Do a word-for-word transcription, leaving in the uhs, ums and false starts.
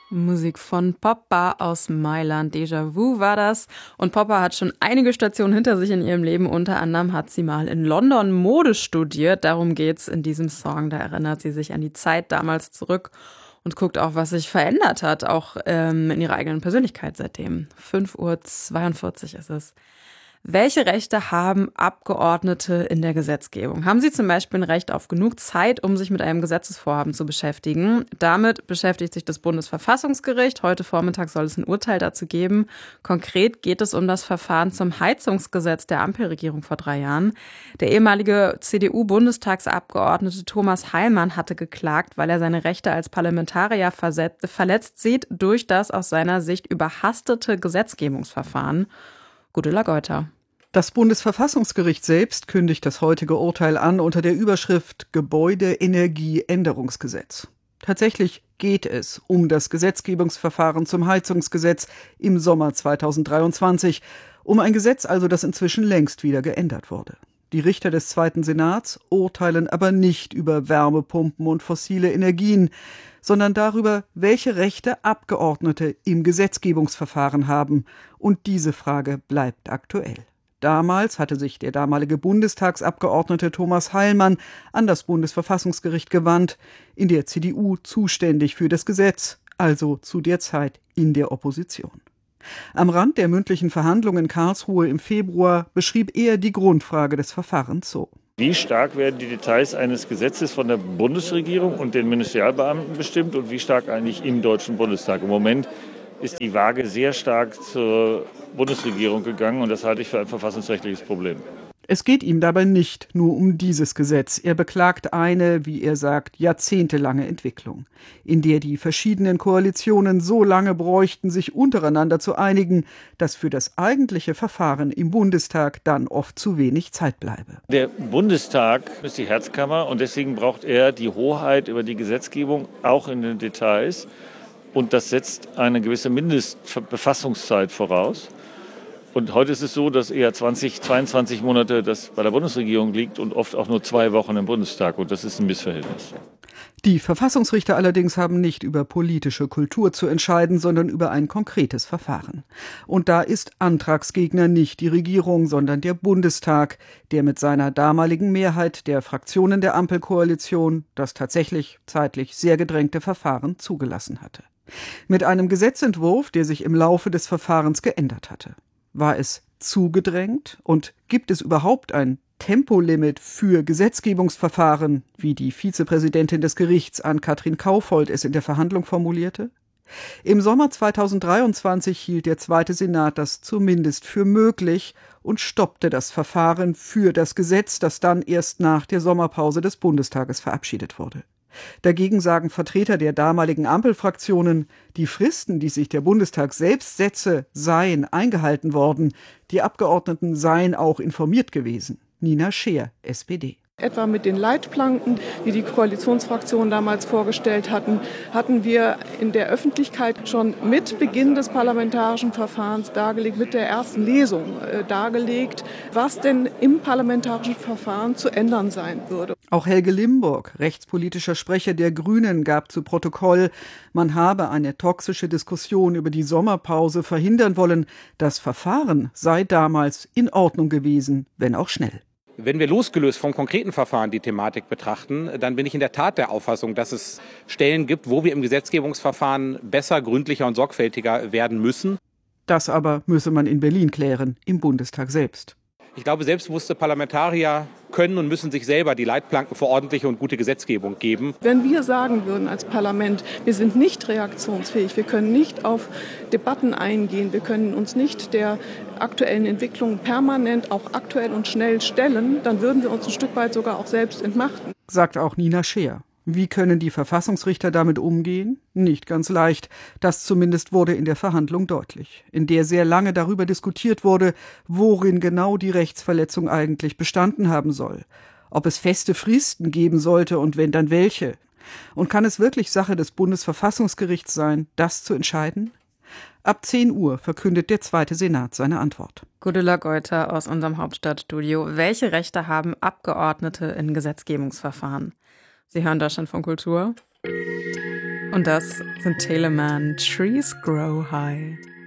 Musik von Poppa aus Mailand, Déjà-vu war das. Und Poppa hat schon einige Stationen hinter sich in ihrem Leben. Unter anderem hat sie mal in London Mode studiert. Darum geht's in diesem Song. Da erinnert sie sich an die Zeit damals zurück und guckt auch, was sich verändert hat, auch ähm, in ihrer eigenen Persönlichkeit seitdem. fünf Uhr zweiundvierzig ist es. Welche Rechte haben Abgeordnete in der Gesetzgebung? Haben sie zum Beispiel ein Recht auf genug Zeit, um sich mit einem Gesetzesvorhaben zu beschäftigen? Damit beschäftigt sich das Bundesverfassungsgericht. Heute Vormittag soll es ein Urteil dazu geben. Konkret geht es um das Verfahren zum Heizungsgesetz der Ampelregierung vor drei Jahren. Der ehemalige C D U-Bundestagsabgeordnete Thomas Heilmann hatte geklagt, weil er seine Rechte als Parlamentarier verletzt sieht durch das aus seiner Sicht überhastete Gesetzgebungsverfahren. Gudula Geuter. Das Bundesverfassungsgericht selbst kündigt das heutige Urteil an unter der Überschrift Gebäudeenergieänderungsgesetz. Tatsächlich geht es um das Gesetzgebungsverfahren zum Heizungsgesetz im Sommer zweitausenddreiundzwanzig, um ein Gesetz also, das inzwischen längst wieder geändert wurde. Die Richter des Zweiten Senats urteilen aber nicht über Wärmepumpen und fossile Energien, sondern darüber, welche Rechte Abgeordnete im Gesetzgebungsverfahren haben. Und diese Frage bleibt aktuell. Damals hatte sich der damalige Bundestagsabgeordnete Thomas Heilmann an das Bundesverfassungsgericht gewandt, in der C D U zuständig für das Gesetz, also zu der Zeit in der Opposition. Am Rand der mündlichen Verhandlungen in Karlsruhe im Februar beschrieb er die Grundfrage des Verfahrens so. Wie stark werden die Details eines Gesetzes von der Bundesregierung und den Ministerialbeamten bestimmt und wie stark eigentlich im Deutschen Bundestag? Im Moment ist die Waage sehr stark zur Bundesregierung gegangen und das halte ich für ein verfassungsrechtliches Problem. Es geht ihm dabei nicht nur um dieses Gesetz. Er beklagt eine, wie er sagt, jahrzehntelange Entwicklung, in der die verschiedenen Koalitionen so lange bräuchten, sich untereinander zu einigen, dass für das eigentliche Verfahren im Bundestag dann oft zu wenig Zeit bleibe. Der Bundestag ist die Herzkammer und deswegen braucht er die Hoheit über die Gesetzgebung, auch in den Details. Und das setzt eine gewisse Mindestbefassungszeit voraus. Und heute ist es so, dass eher zwanzig, zweiundzwanzig Monate das bei der Bundesregierung liegt und oft auch nur zwei Wochen im Bundestag. Und das ist ein Missverhältnis. Die Verfassungsrichter allerdings haben nicht über politische Kultur zu entscheiden, sondern über ein konkretes Verfahren. Und da ist Antragsgegner nicht die Regierung, sondern der Bundestag, der mit seiner damaligen Mehrheit der Fraktionen der Ampelkoalition das tatsächlich zeitlich sehr gedrängte Verfahren zugelassen hatte. Mit einem Gesetzentwurf, der sich im Laufe des Verfahrens geändert hatte. War es zugedrängt und gibt es überhaupt ein Tempolimit für Gesetzgebungsverfahren, wie die Vizepräsidentin des Gerichts Ann-Kathrin Kaufold es in der Verhandlung formulierte? Im Sommer zweitausenddreiundzwanzig hielt der Zweite Senat das zumindest für möglich und stoppte das Verfahren für das Gesetz, das dann erst nach der Sommerpause des Bundestages verabschiedet wurde. Dagegen sagen Vertreter der damaligen Ampelfraktionen, die Fristen, die sich der Bundestag selbst setze, seien eingehalten worden. Die Abgeordneten seien auch informiert gewesen. Nina Scheer, S P D. Etwa mit den Leitplanken, die die Koalitionsfraktionen damals vorgestellt hatten, hatten wir in der Öffentlichkeit schon mit Beginn des parlamentarischen Verfahrens dargelegt, mit der ersten Lesung äh, dargelegt, was denn im parlamentarischen Verfahren zu ändern sein würde. Auch Helge Limburg, rechtspolitischer Sprecher der Grünen, gab zu Protokoll, man habe eine toxische Diskussion über die Sommerpause verhindern wollen. Das Verfahren sei damals in Ordnung gewesen, wenn auch schnell. Wenn wir losgelöst vom konkreten Verfahren die Thematik betrachten, dann bin ich in der Tat der Auffassung, dass es Stellen gibt, wo wir im Gesetzgebungsverfahren besser, gründlicher und sorgfältiger werden müssen. Das aber müsse man in Berlin klären, im Bundestag selbst. Ich glaube, selbstbewusste Parlamentarier können und müssen sich selber die Leitplanken für ordentliche und gute Gesetzgebung geben. Wenn wir sagen würden als Parlament, wir sind nicht reaktionsfähig, wir können nicht auf Debatten eingehen, wir können uns nicht der aktuellen Entwicklung permanent, auch aktuell und schnell stellen, dann würden wir uns ein Stück weit sogar auch selbst entmachten. Sagt auch Nina Scheer. Wie können die Verfassungsrichter damit umgehen? Nicht ganz leicht. Das zumindest wurde in der Verhandlung deutlich, in der sehr lange darüber diskutiert wurde, worin genau die Rechtsverletzung eigentlich bestanden haben soll. Ob es feste Fristen geben sollte und wenn, dann welche. Und kann es wirklich Sache des Bundesverfassungsgerichts sein, das zu entscheiden? Ab zehn Uhr verkündet der Zweite Senat seine Antwort. Gudula Geuter aus unserem Hauptstadtstudio. Welche Rechte haben Abgeordnete in Gesetzgebungsverfahren? Sie hören Deutschlandfunk Kultur. Und das sind Telemann, Trees Grow High.